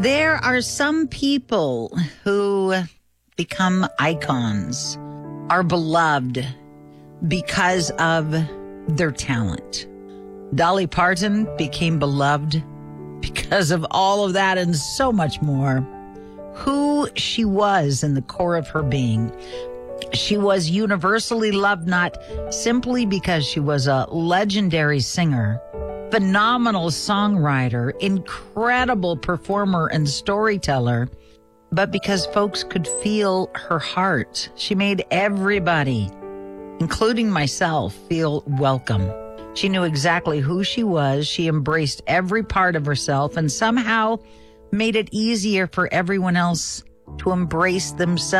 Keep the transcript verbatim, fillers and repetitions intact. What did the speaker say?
There are some people who become icons, are beloved because of their talent. Dolly Parton became beloved because of all of that and so much more. Who she was in the core of her being. She was universally loved not simply because she was a legendary singer, phenomenal songwriter, incredible performer and storyteller, but because folks could feel her heart. She made everybody, including myself, feel welcome. She knew exactly who she was. She embraced every part of herself and somehow made it easier for everyone else to embrace themselves.